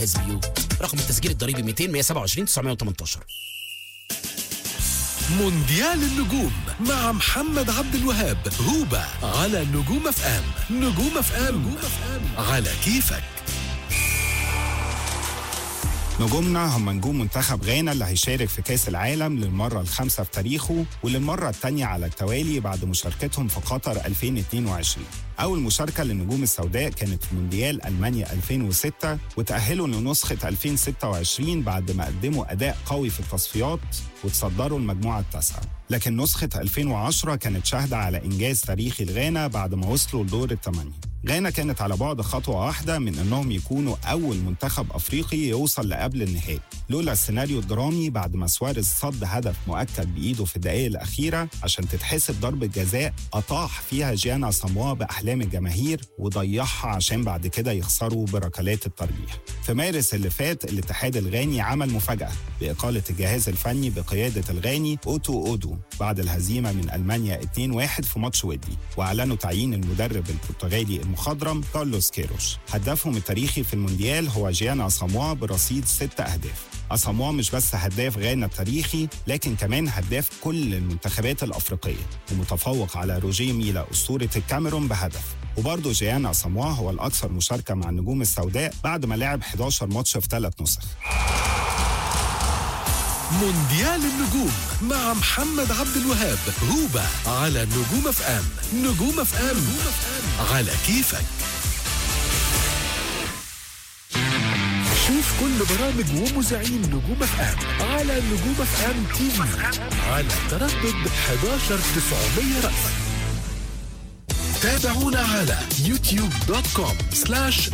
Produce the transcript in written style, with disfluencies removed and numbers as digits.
SBU رقم التسجيل الضريبي 200 127 918. مونديال النجوم مع محمد عبد الوهاب هوبا على نجوم اف ام. نجوم اف ام على كيفك. نجومنا هم نجوم منتخب غانا اللي هيشارك في كأس العالم للمرة الخامسة في تاريخه وللمرة الثانية على التوالي بعد مشاركتهم في قطر 2022. أول مشاركة للنجوم السوداء كانت في مونديال ألمانيا 2006 وتأهلوا لنسخة 2026 بعد ما قدموا أداء قوي في التصفيات وتصدروا المجموعة التاسعة. لكن نسخة 2010 كانت شاهدة على إنجاز تاريخي لغانا بعد ما وصلوا لدور الثمانية. غانا كانت على بعد خطوة واحدة من أنهم يكونوا أول منتخب أفريقي يوصل لقبل النهائي، لولا السيناريو الدرامي بعد ما سواريز صد هدف مؤكد بإيده في الدقائق الأخيرة عشان تتحسب ضربة جزاء أطاح فيها جيان عصاموا بأحلام الجماهير وضيعها عشان بعد كده يخسروا بركلات الترجيح. في مارس اللي فات الاتحاد الغاني عمل مفاجأة بإقالة الجهاز الفني بقيادة الغاني أوتو بعد الهزيمة من ألمانيا 2-1 في ماتش ودي، وأعلنوا تعيين المدرب البرتغالي المخضرم كارلوس كيروش. هدافهم التاريخي في المونديال هو جيان عصاموا برصيد 6 أهداف. عصاموا مش بس هداف غانا التاريخي لكن كمان هداف كل المنتخبات الأفريقية ومتفوق على روجيه ميلا أسطورة الكاميرون بهدف. وبرضه جيان عصاموا هو الأكثر مشاركة مع النجوم السوداء بعد ما لعب 11 ماتش في 3 نسخ. مونديال النجوم مع محمد عبد الوهاب هوبا على نجوم اف ام. نجوم اف ام على كيفك. شوف كل برامج ومذيعين نجوم اف ام على نجوم اف ام تي في على تردد 11900 رأس. تابعونا على youtube.com/